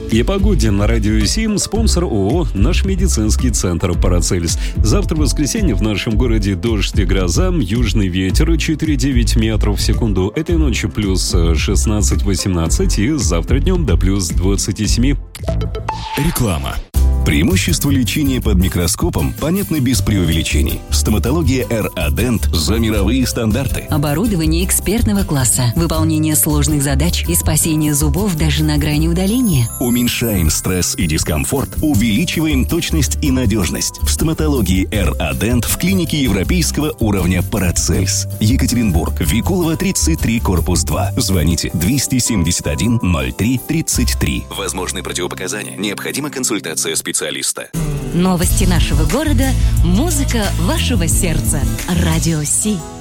И о погоде на радио СИМ. Спонсор ООО «Наш медицинский центр Парацельс». Завтра в воскресенье в нашем городе дождь и гроза, южный ветер 4,9 метров в секунду. Этой ночью плюс 16-18 и завтра днем до плюс 27. Реклама. Преимущества лечения под микроскопом понятны без преувеличений. Стоматология R-Adent за мировые стандарты. Оборудование экспертного класса, выполнение сложных задач и спасение зубов даже на грани удаления. Уменьшаем стресс и дискомфорт, увеличиваем точность и надежность. В стоматологии R-Adent в клинике европейского уровня Парацельс. Екатеринбург, Викулова, 33, корпус 2. Звоните 271 03 33. Возможны противопоказания. Необходима консультация специалиста. Новости нашего города, музыка вашего сердца. Радио Си.